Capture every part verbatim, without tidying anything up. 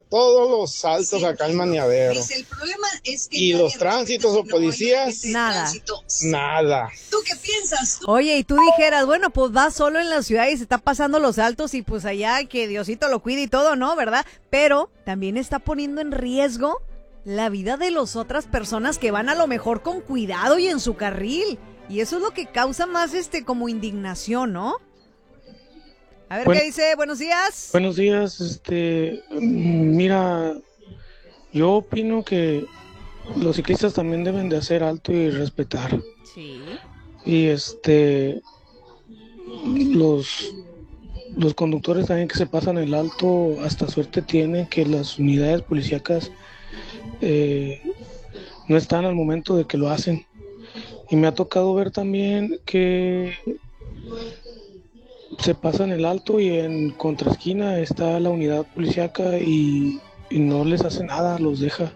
todos los saltos acá en Maniadero. Dice, el problema es que Y nadie los tránsitos o respeta que no haya policías, gente de Nada. tránsito. nada. ¿Tú qué piensas? Oye, y tú dijeras, bueno, pues va solo en la ciudad y se está pasando los altos y pues allá que Diosito lo cuide y todo, ¿no? ¿Verdad? Pero también está poniendo en riesgo la vida de las otras personas que van a lo mejor con cuidado y en su carril. Y eso es lo que causa más este como indignación, ¿no? A ver, Bueno, ¿qué dice? Buenos días. Buenos días, este, mm, mira, yo opino que los ciclistas también deben de hacer alto y respetar. Sí. Y este, los, los conductores también que se pasan el alto, hasta suerte tienen que las unidades policíacas eh, no están al momento de que lo hacen. Y me ha tocado ver también que se pasan el alto y en contraesquina está la unidad policíaca y, y no les hace nada, los deja.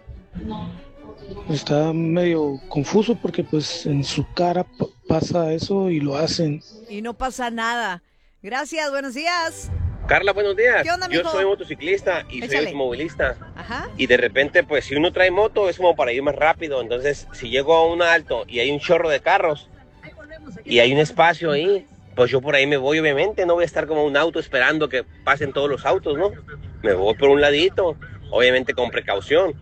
Está medio confuso porque pues en su cara p- pasa eso y lo hacen. Y no pasa nada. Gracias, buenos días. Carla, buenos días. ¿Qué onda, Yo mijo? soy motociclista y Échale. soy automovilista. Ajá. Y de repente, pues si uno trae moto es como para ir más rápido. Entonces, si llego a un alto y hay un chorro de carros y hay un espacio ahí, pues yo por ahí me voy, obviamente. No voy a estar como un auto esperando que pasen todos los autos, ¿no? Me voy por un ladito, obviamente con precaución.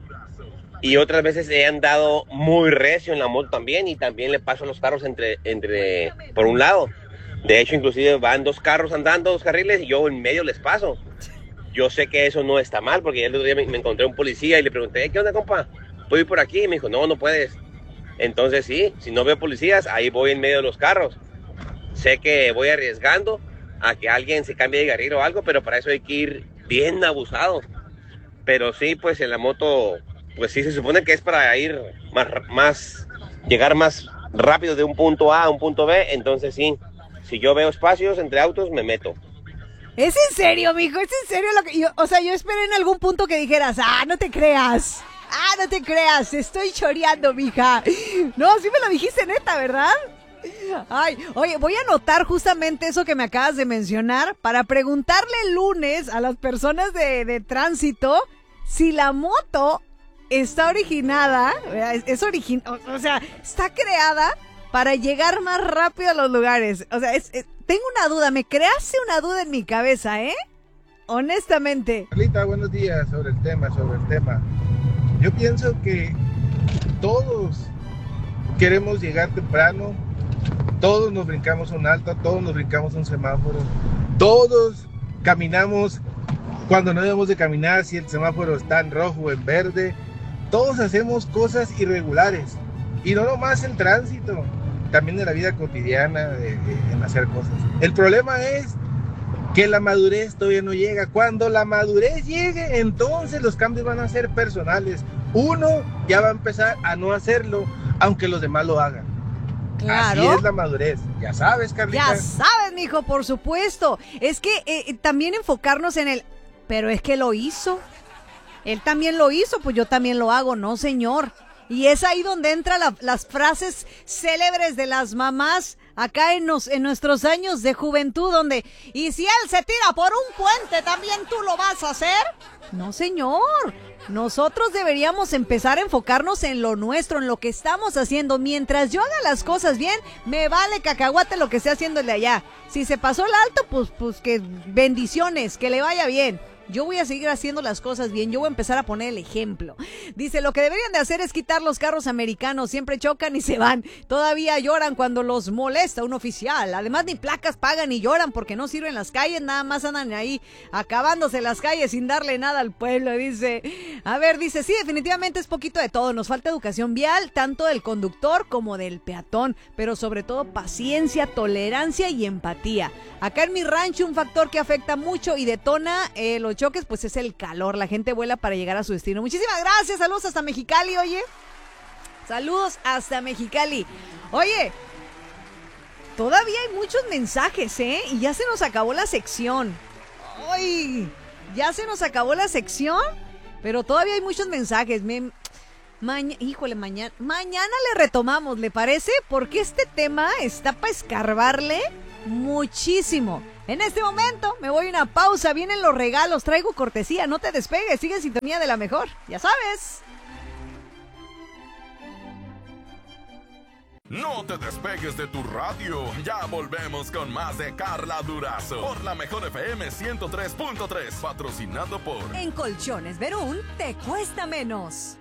Y otras veces he andado muy recio en la moto también y también le paso los carros entre, entre, por un lado. De hecho, inclusive van dos carros andando, dos carriles, y yo en medio les paso. Yo sé que eso no está mal, porque el otro día me, me encontré un policía y le pregunté, ¿qué onda, compa? ¿Puedo ir por aquí? Y me dijo, no, no puedes. Entonces sí, si no veo policías, ahí voy en medio de los carros. Sé que voy arriesgando a que alguien se cambie de carril o algo, pero para eso hay que ir bien abusado. Pero sí, pues en la moto, pues sí, se supone que es para ir más, más llegar más rápido de un punto A a un punto B, entonces sí. Si yo veo espacios entre autos, me meto. ¿Es en serio, mijo? ¿Es en serio lo que yo, o sea, yo esperé en algún punto que dijeras, ah, no te creas, ah, no te creas, estoy choreando, mija. No, sí me lo dijiste neta, ¿verdad? Ay, oye, voy a anotar justamente eso que me acabas de mencionar para preguntarle el lunes a las personas de, de tránsito si la moto está originada, es, es origin, o, o sea, está creada para llegar más rápido a los lugares. O sea, es, es, tengo una duda, me creaste una duda en mi cabeza, ¿eh? Honestamente. Carlita, buenos días. Sobre el tema, sobre el tema. Yo pienso que todos queremos llegar temprano, todos nos brincamos un alto, todos nos brincamos un semáforo, todos caminamos cuando no debemos de caminar, si el semáforo está en rojo o en verde. Todos hacemos cosas irregulares, y no nomás en tránsito, también en la vida cotidiana, de, de, en hacer cosas. El problema es que la madurez todavía no llega. Cuando la madurez llegue, entonces los cambios van a ser personales. Uno ya va a empezar a no hacerlo, aunque los demás lo hagan. Claro. Así es la madurez. Ya sabes, Carlita. Ya sabes, mijo, por supuesto. Es que eh, también enfocarnos en el... Pero es que lo hizo. Él también lo hizo, pues yo también lo hago. No, señor. Y es ahí donde entran la, las frases célebres de las mamás acá en, nos, en nuestros años de juventud, donde, y si él se tira por un puente, ¿también tú lo vas a hacer? No, señor. Nosotros deberíamos empezar a enfocarnos en lo nuestro, en lo que estamos haciendo. Mientras yo haga las cosas bien, me vale cacahuate lo que esté haciendo el de allá. Si se pasó el alto, pues, pues que bendiciones, que le vaya bien. Yo voy a seguir haciendo las cosas bien, yo voy a empezar a poner el ejemplo. Dice, lo que deberían de hacer es quitar los carros americanos, siempre chocan y se van. Todavía lloran cuando los molesta un oficial. Además, ni placas pagan y lloran porque no sirven las calles, nada más andan ahí acabándose las calles sin darle nada al pueblo. Dice, a ver, dice, sí, definitivamente es poquito de todo. Nos falta educación vial, tanto del conductor como del peatón, pero sobre todo paciencia, tolerancia y empatía. Acá en mi rancho un factor que afecta mucho y detona eh, los choques, pues es el calor. La gente vuela para llegar a su destino. Muchísimas gracias, saludos hasta Mexicali, oye. Saludos hasta Mexicali. Oye, todavía hay muchos mensajes, ¿eh? Y ya se nos acabó la sección. ¡Ay! Ya se nos acabó la sección, pero todavía hay muchos mensajes. Me... Maña... Híjole, mañana... Mañana le retomamos, ¿le parece? Porque este tema está para escarbarle muchísimo. En este momento me voy a una pausa, vienen los regalos, traigo cortesía, no te despegues, sigue en sintonía de la mejor, ya sabes. No te despegues de tu radio, ya volvemos con más de Carla Durazo por la mejor F M ciento tres punto tres, patrocinado por En Colchones Verún te cuesta menos.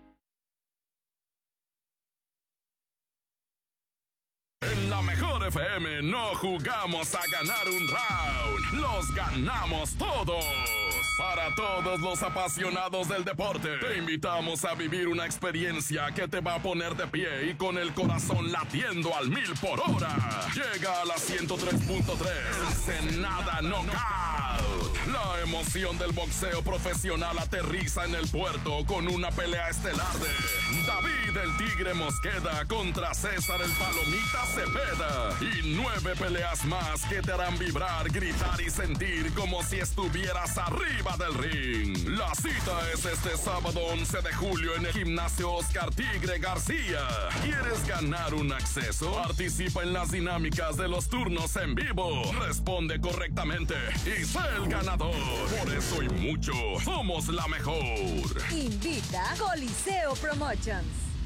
En la mejor F M no jugamos a ganar un round, los ganamos todos. Para todos los apasionados del deporte, te invitamos a vivir una experiencia que te va a poner de pie y con el corazón latiendo al mil por hora. Llega a la ciento tres punto tres, Ensenada Knockout. La emoción del boxeo profesional aterriza en el puerto con una pelea estelar de David el Tigre Mosqueda contra César el Palomita Cepeda. Y nueve peleas más que te harán vibrar, gritar y sentir como si estuvieras arriba del ring. La cita es este sábado once de julio en el gimnasio Oscar Tigre García. ¿Quieres ganar un acceso? Participa en las dinámicas de los turnos en vivo. Responde correctamente y sé el ganador. Por eso y mucho, somos la mejor. Invita Coliseo Promotions.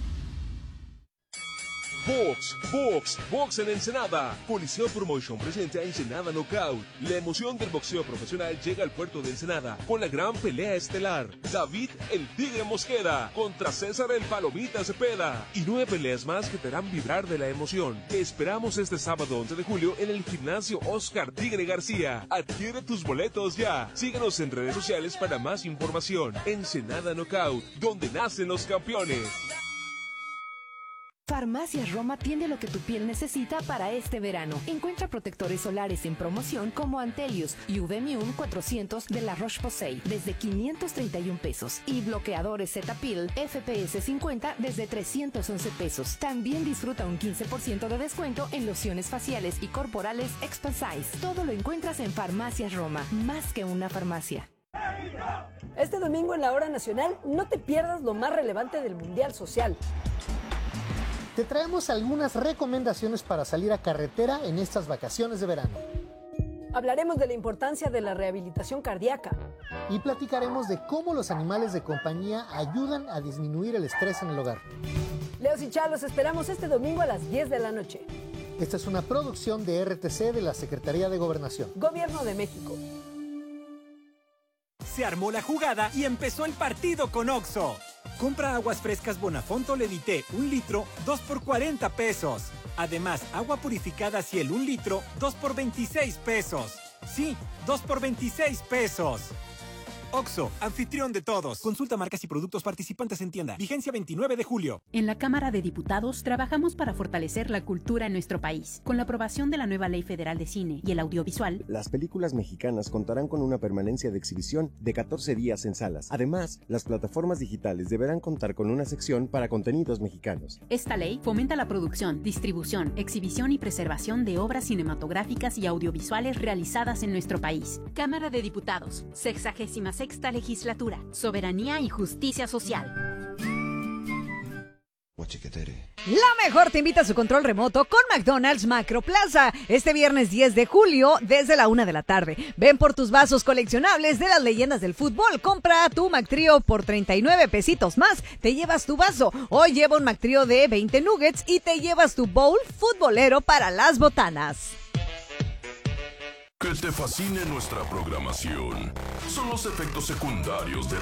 Box, Box, Box en Ensenada. Coliseo Promotion presenta Ensenada Knockout. La emoción del boxeo profesional llega al puerto de Ensenada con la gran pelea estelar. David el Tigre Mosqueda contra César el Palomita Cepeda. Y nueve peleas más que te harán vibrar de la emoción. Te esperamos este sábado once de julio en el gimnasio Oscar Tigre García. Adquiere tus boletos ya. Síguenos en redes sociales para más información. Ensenada Knockout, donde nacen los campeones. Farmacias Roma tiene lo que tu piel necesita para este verano. Encuentra protectores solares en promoción como Antelius y U V Immune cuatrocientos de la Roche-Posay desde quinientos treinta y un pesos y bloqueadores Cetaphil F P S cincuenta desde trescientos once pesos. También disfruta un quince por ciento de descuento en lociones faciales y corporales Expansize. Todo lo encuentras en Farmacias Roma, más que una farmacia. Este domingo en la Hora Nacional no te pierdas lo más relevante del Mundial Social. Te traemos algunas recomendaciones para salir a carretera en estas vacaciones de verano. Hablaremos de la importancia de la rehabilitación cardíaca. Y platicaremos de cómo los animales de compañía ayudan a disminuir el estrés en el hogar. Leos y Chá, los esperamos este domingo a las diez de la noche. Esta es una producción de R T C de la Secretaría de Gobernación. Gobierno de México. Se armó la jugada y empezó el partido con Oxxo. Compra aguas frescas Bonafonto Levité, un litro, dos por cuarenta pesos. Además, agua purificada Ciel, un litro, dos por veintiséis pesos. Sí, dos por veintiséis pesos. Oxxo, anfitrión de todos. Consulta marcas y productos participantes en tienda. Vigencia veintinueve de julio. En la Cámara de Diputados trabajamos para fortalecer la cultura en nuestro país. Con la aprobación de la nueva Ley Federal de Cine y el Audiovisual, las películas mexicanas contarán con una permanencia de exhibición de catorce días en salas. Además, las plataformas digitales deberán contar con una sección para contenidos mexicanos. Esta ley fomenta la producción, distribución, exhibición y preservación de obras cinematográficas y audiovisuales realizadas en nuestro país. Cámara de Diputados, sexagésima sexta legislatura, soberanía y justicia social. La mejor te invita a su control remoto con McDonald's Macro Plaza este viernes diez de julio desde la una de la tarde. Ven por tus vasos coleccionables de las leyendas del fútbol. Compra tu McTrio por treinta y nueve pesitos más. Te llevas tu vaso o lleva un McTrio de veinte nuggets y te llevas tu bowl futbolero para las botanas. Que te fascine nuestra programación son los efectos secundarios de